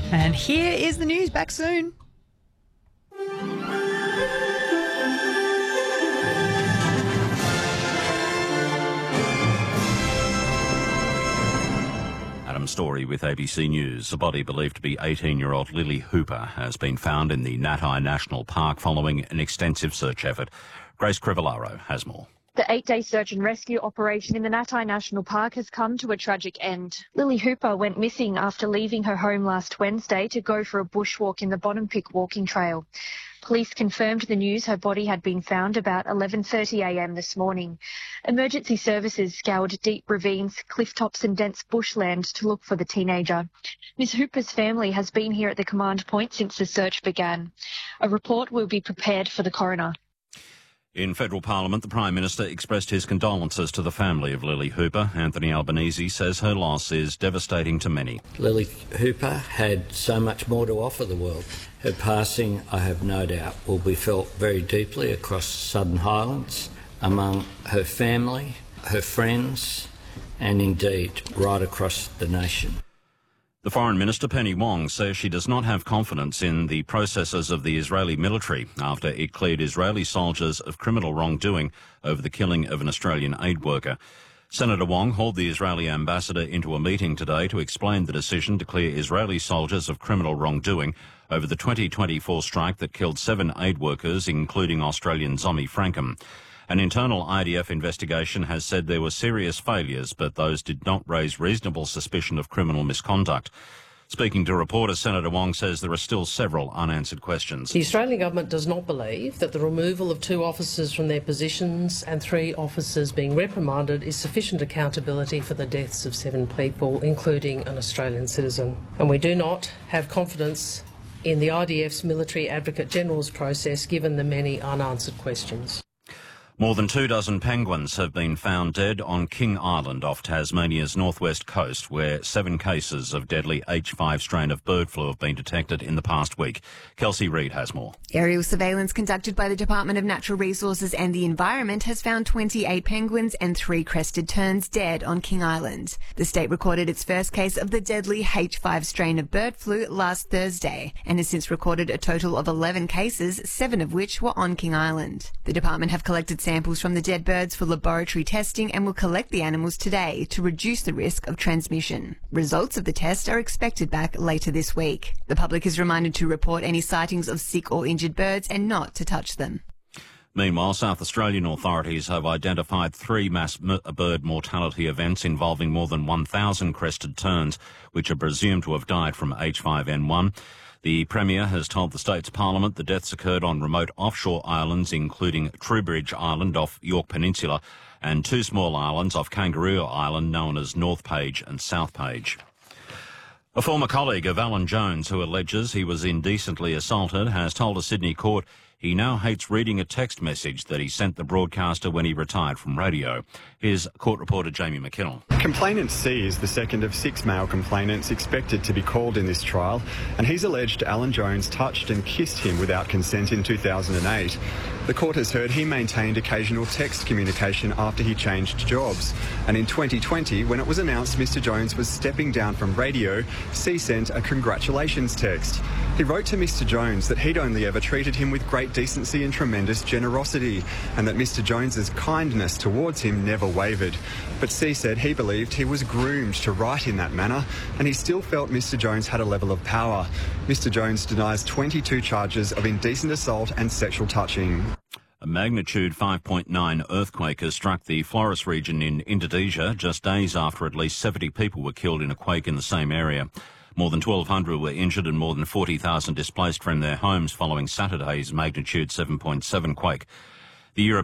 And here is the news. Back soon. Adam Story with ABC News. A body believed to be 18-year-old Lily Hooper has been found in the Nati National Park following an extensive search effort. Grace Crivellaro has more. The 8-day search and rescue operation in the Nati National Park has come to a tragic end. Lily Hooper went missing after leaving her home last Wednesday to go for a bushwalk in the Bonham-Pick walking trail. Police confirmed the news her body had been found about 11:30am this morning. Emergency services scoured deep ravines, cliff tops and dense bushland to look for the teenager. Ms Hooper's family has been here at the command point since the search began. A report will be prepared for the coroner. In federal parliament, the Prime Minister expressed his condolences to the family of Lily Hooper. Anthony Albanese says her loss is devastating to many. Lily Hooper had so much more to offer the world. Her passing, I have no doubt, will be felt very deeply across Southern Highlands, among her family, her friends, and indeed right across the nation. The Foreign Minister, Penny Wong, says she does not have confidence in the processes of the Israeli military after it cleared Israeli soldiers of criminal wrongdoing over the killing of an Australian aid worker. Senator Wong hauled the Israeli ambassador into a meeting today to explain the decision to clear Israeli soldiers of criminal wrongdoing over the 2024 strike that killed 7 aid workers, including Australian Zomi Frankham. An internal IDF investigation has said there were serious failures, but those did not raise reasonable suspicion of criminal misconduct. Speaking to reporters, Senator Wong says there are still several unanswered questions. The Australian government does not believe that the removal of 2 officers from their positions and 3 officers being reprimanded is sufficient accountability for the deaths of 7 people, including an Australian citizen. And we do not have confidence in the IDF's Military Advocate General's process, given the many unanswered questions. More than 24 penguins have been found dead on King Island off Tasmania's northwest coast, where 7 cases of deadly H5 strain of bird flu have been detected in the past week. Kelsey Reid has more. Aerial surveillance conducted by the Department of Natural Resources and the Environment has found 28 penguins and 3 crested terns dead on King Island. The state recorded its first case of the deadly H5 strain of bird flu last Thursday and has since recorded a total of 11 cases, 7 of which were on King Island. The department have collected samples from the dead birds for laboratory testing and will collect the animals today to reduce the risk of transmission. Results of the test are expected back later this week. The public is reminded to report any sightings of sick or injured birds and not to touch them. Meanwhile, South Australian authorities have identified 3 mass bird mortality events involving more than 1,000 crested terns, which are presumed to have died from H5N1. The Premier has told the state's parliament the deaths occurred on remote offshore islands, including Trowbridge Island off York Peninsula and 2 small islands off Kangaroo Island known as North Page and South Page. A former colleague of Alan Jones, who alleges he was indecently assaulted, has told a Sydney court he now hates reading a text message that he sent the broadcaster when he retired from radio. Here's court reporter Jamie McKinnell. Complainant C is the second of 6 male complainants expected to be called in this trial, and he's alleged Alan Jones touched and kissed him without consent in 2008. The court has heard he maintained occasional text communication after he changed jobs, and in 2020, when it was announced Mr Jones was stepping down from radio, C sent a congratulations text. He wrote to Mr Jones that he'd only ever treated him with great decency and tremendous generosity, and that Mr Jones's kindness towards him never wavered. But C said he believed he was groomed to write in that manner, and he still felt Mr Jones had a level of power. Mr Jones denies 22 charges of indecent assault and sexual touching. A magnitude 5.9 earthquake has struck the Flores region in Indonesia just days after at least 70 people were killed in a quake in the same area. More than 1,200 were injured and more than 40,000 displaced from their homes following Saturday's magnitude 7.7 quake. The European